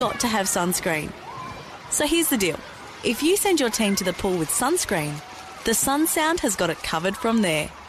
got to have sunscreen. So here's the deal. If you send your team to the pool with sunscreen, the Sun Sound has got it covered from there.